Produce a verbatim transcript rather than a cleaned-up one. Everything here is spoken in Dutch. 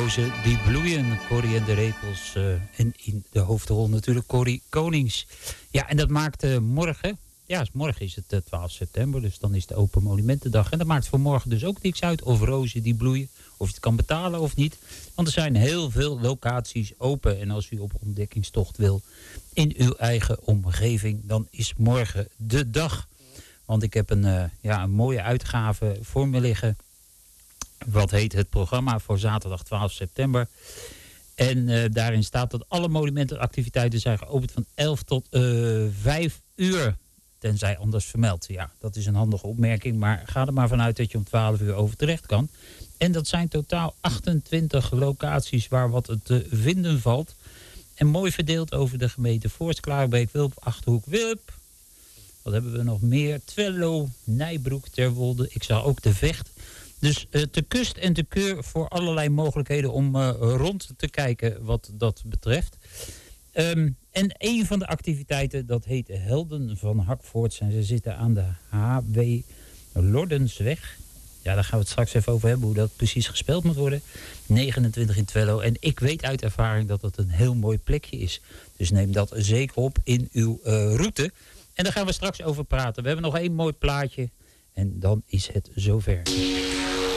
rozen die bloeien. Corrie en de Repels. Uh, en in de hoofdrol natuurlijk Corrie Konings. Ja, en dat maakt uh, morgen... Ja, morgen is het uh, twaalf september, dus dan is de Open Monumentendag. En dat maakt voor morgen dus ook niks uit of rozen die bloeien. Of je het kan betalen of niet. Want er zijn heel veel locaties open. En als u op ontdekkingstocht wil in uw eigen omgeving, dan is morgen de dag. Want ik heb een, uh, ja, een mooie uitgave voor me liggen. Wat heet het programma voor zaterdag twaalf september. En uh, daarin staat dat alle monumentenactiviteiten zijn geopend van elf tot vijf uur. Tenzij anders vermeld. Ja, dat is een handige opmerking. Maar ga er maar vanuit dat je om twaalf uur over terecht kan. En dat zijn totaal achtentwintig locaties waar wat te vinden valt. En mooi verdeeld over de gemeente Voorst, Klaarbeek, Wilp, Achterhoek, Wilp. Wat hebben we nog meer? Twello, Nijbroek, Terwolde. Ik zag ook de Vecht. Dus uh, te kust en te keur voor allerlei mogelijkheden om uh, rond te kijken wat dat betreft. Um, en een van de activiteiten, dat heet Helden van Hakvoorts. En ze zitten aan de H W Lordensweg. Ja, daar gaan we het straks even over hebben, hoe dat precies gespeeld moet worden. negenentwintig in Twello. En ik weet uit ervaring dat het een heel mooi plekje is. Dus neem dat zeker op in uw uh, route. En daar gaan we straks over praten. We hebben nog één mooi plaatje. En dan is het zover.